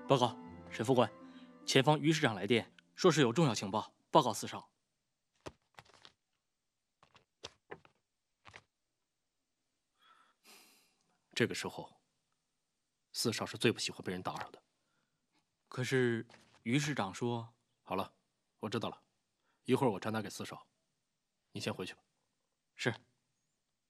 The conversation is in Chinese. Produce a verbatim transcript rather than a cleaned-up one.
报告，沈副官，前方于市长来电，说是有重要情报，报告四少。 这个时候，四少是最不喜欢被人打扰的。 可是于市长说…… 好了，我知道了，一会儿我传达给四少，你先回去吧。 是。